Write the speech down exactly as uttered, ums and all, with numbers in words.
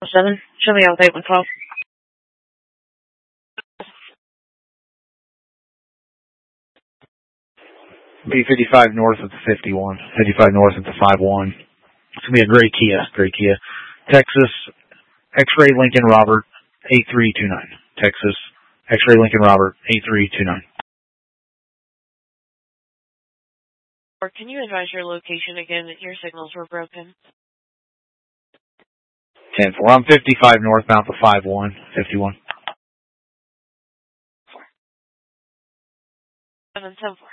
seven. Show me out eight one twelve. B fifty-five north at the fifty-one. fifty-five north at the five one. It's going to be a gray Kia. Gray Kia. Texas, X-Ray Lincoln Robert, eight three two nine. Texas, X-Ray Lincoln Robert, eight three two nine. Or can you advise your location again? Your signals were broken. ten four. I'm fifty-five northbound to five one. fifty-one. seven ten four.